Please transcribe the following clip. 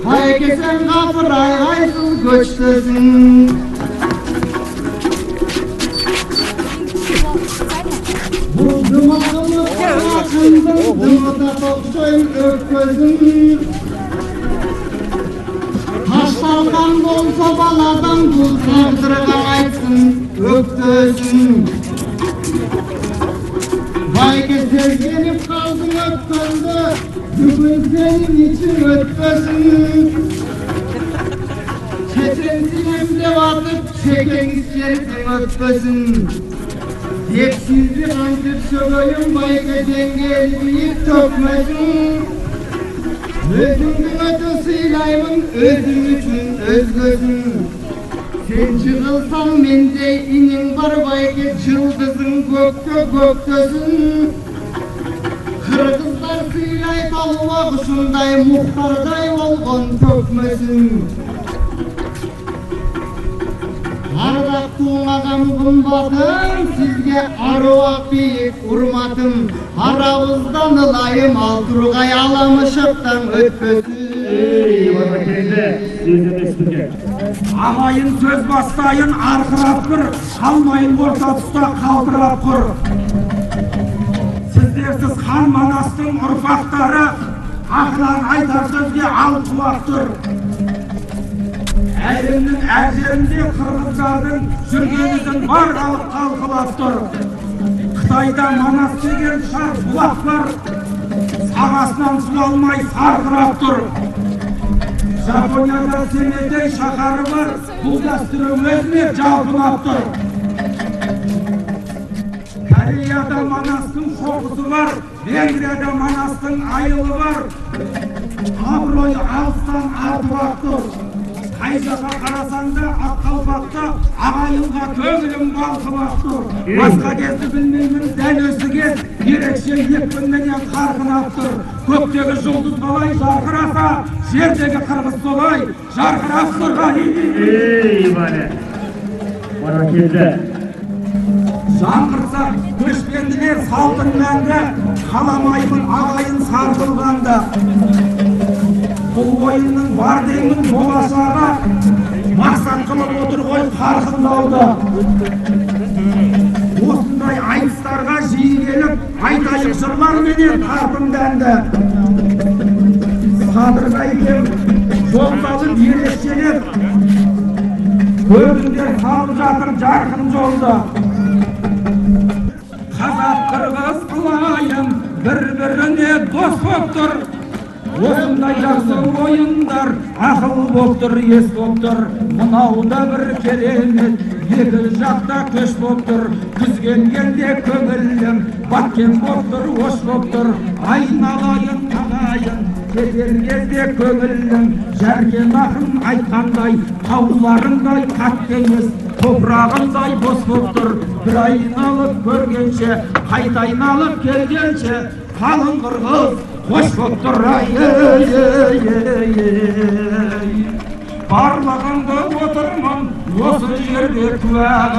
Қайкесен қапырай айсыз көштесін. Бұл дымағымы қағындың, дымыда тоқшойын өккөзін. Ташталған болса баладан бұл тағдырға айтсын өктөзін. Байкесен келіп қалдың өткөнді, бүгін сенің için өтпөсін. Шешен сенем деп атып, шекеңіз жерсің өтпөсін. Тексізді қантып шөгойым, байкесенге елбейіп төкмөсін. Өзіңдің өті сыйлаймын, өзің үшін өзгөсін. Sen çıkılsan mende inin var bayke çıldızın gökte göktesin. Kırgızlar sıylay talıva kuşunday muhtarday olgun tökmesin. Ardak tuğmağam kımbatım, sizge aruak biyik urmatım. Aravızdan ılayım altırgay alamışıktan ötmesin. Ағайын сөз бастайын арқырап бір, қалмайын орта тұста қалдырап құр. Сіздерсіз хан Манастың ұрпақтары, ақылан айтар сөзге алып құлақ тұр. Әлемнің әр жерінде қырғыздардың жүргеніздің бар халық қалқылап тұр. Қытайда Манас деген шар бұлақ бар, сағасынан су алмай сарқырап тұр. Жапонияда Семейдей шаһары бар, бұл дәстүр өзіне жалпынап тұр. Кореяда Манастың шоқысы бар, Венгрияда Манастың айылы бар. Абырой алыстан артырақ тұр. Қай жаққа қарасаң да Аққалпақта ағайынға көңілім балқымақ тұр. Басқа кезді білмеймін, дәл осы кез ерекше екпінменен қарқынап тұр. Көктегі жұлдыз қалай жарқыраса, жердегі қырғыз солай жарқырап тұр. Ей бәле, бара келді. Жаңғырса көшпенділер салтын мәңгі, қаламаймын ағайын сарқылғанда. Бұл ойынның бар деймін болашағы, мақсат қылып отыр ғой қарқындауда. Осындай айтыстарға жиі келіп, айтайық жырлар менен қарпымды әнді. Қадырбайкем жолдалып ерекшелеп, көрдіңдер салып жатыр жарқын жолды. Қазақ қырғыз қылайын, бір-біріне дос боп тұр. Осындай жақсы ойындар ақыл боп тұр, ес боп тұр. Мынауда бір керемет, екі жақта көш боп тұр. Күзген келде көңілім, баткен боп тұр, ош боп тұр. Айналайын ағайын, кетер кезде көңілім. Жәрген ақын айтқандай, тауларындай қатты емес, топырағындай бос боп тұр. Бір айналып көргенше, қайта айналып келгенше, қалың қырғыз қош боп тұр. Барлығыңды отырмын осы жерде куә